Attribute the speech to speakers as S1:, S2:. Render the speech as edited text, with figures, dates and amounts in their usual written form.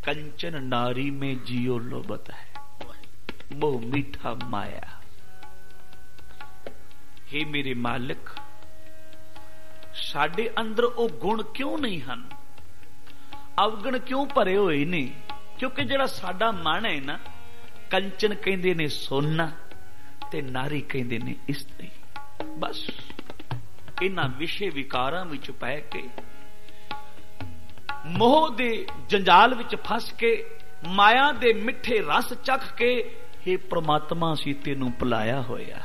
S1: कंचन नारी में जियो लोबत है, मोह मीठा माया। हे मेरे मालिक, साडे अंदर वो गुण क्यों नहीं हैं, अवगुण क्यों भरे हुए ने? क्योंकि जिहड़ा साडा मन है ना, कंचन कहंदे ने सोना ते नारी कहंदे ने इस्त्री। बस इन्हां विषय विकारां विच पै के, मोह दे जंजाल विच फस के, माया दे मिठे रस चख के, हे परमात्मा असीं तैनूं भुलाया होया।